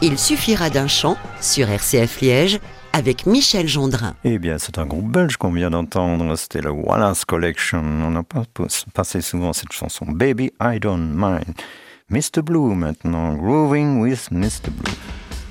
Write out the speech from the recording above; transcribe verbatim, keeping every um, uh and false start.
Il suffira d'un chant sur R C F Liège avec Michel Gendrin. Eh bien, c'est un groupe belge qu'on vient d'entendre. C'était le Wallace Collection. On n'a pas passé souvent cette chanson. Baby, I don't mind. mister Blue maintenant. Grooving with mister Blue.